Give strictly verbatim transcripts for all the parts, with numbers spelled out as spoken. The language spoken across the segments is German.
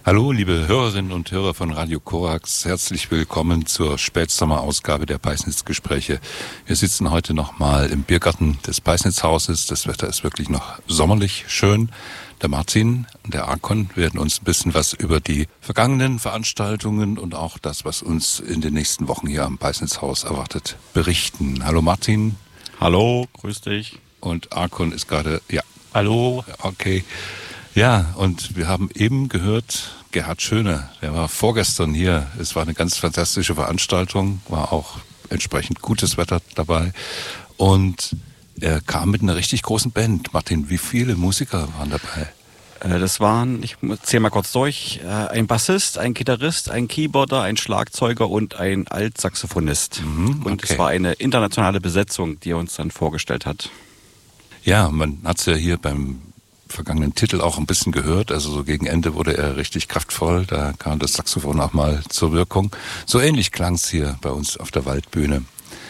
Hallo, liebe Hörerinnen und Hörer von Radio Korax. Herzlich willkommen zur Spätsommerausgabe der Peisnitz-Gespräche. Wir sitzen heute nochmal im Biergarten des Peisnitz-Hauses. Das Wetter ist wirklich noch sommerlich schön. Der Martin und der Arkon werden uns ein bisschen was über die vergangenen Veranstaltungen und auch das, was uns in den nächsten Wochen hier am Peisnitz-Haus erwartet, berichten. Hallo Martin. Hallo, grüß dich. Und Arkon ist gerade, ja. Hallo. Okay. Ja, und wir haben eben gehört, Gerhard Schöne, der war vorgestern hier. Es war eine ganz fantastische Veranstaltung, war auch entsprechend gutes Wetter dabei. Und er kam mit einer richtig großen Band. Martin, wie viele Musiker waren dabei? Äh, das waren, ich zähle mal kurz durch, äh, ein Bassist, ein Gitarrist, ein Keyboarder, ein Schlagzeuger und ein Altsaxophonist. Mhm, okay. Und es war eine internationale Besetzung, die er uns dann vorgestellt hat. Ja, man hat es ja hier beim vergangenen Titel auch ein bisschen gehört, also so gegen Ende wurde er richtig kraftvoll, da kam das Saxophon auch mal zur Wirkung. So ähnlich klang es hier bei uns auf der Waldbühne.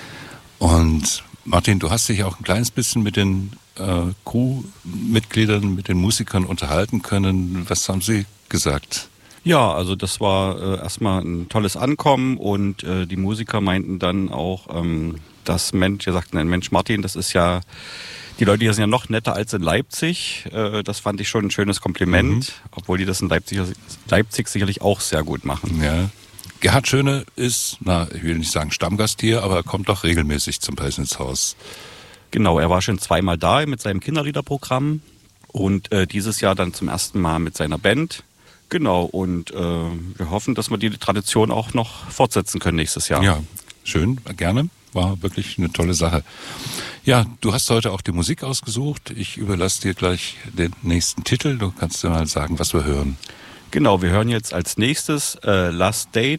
Und Martin, du hast dich auch ein kleines bisschen mit den äh, Crewmitgliedern, mit den Musikern unterhalten können. Was haben sie gesagt? Ja, also das war äh, erstmal ein tolles Ankommen und äh, die Musiker meinten dann auch, ähm, dass Mensch, ihr sagten, Mensch Martin, das ist ja, die Leute hier sind ja noch netter als in Leipzig. Äh, das fand ich schon ein schönes Kompliment, mhm. obwohl die das in Leipzig, Leipzig sicherlich auch sehr gut machen. Ja. Gerhard Schöne ist, na, ich will nicht sagen Stammgast hier, aber er kommt doch regelmäßig zum Peisnitz-Haus. Genau, er war schon zweimal da mit seinem Kinderliederprogramm und äh, dieses Jahr dann zum ersten Mal mit seiner Band. Genau, und äh, wir hoffen, dass wir die Tradition auch noch fortsetzen können nächstes Jahr. Ja, schön, gerne. War wirklich eine tolle Sache. Ja, du hast heute auch die Musik ausgesucht. Ich überlasse dir gleich den nächsten Titel. Du kannst dir mal sagen, was wir hören. Genau, wir hören jetzt als nächstes äh, Last Date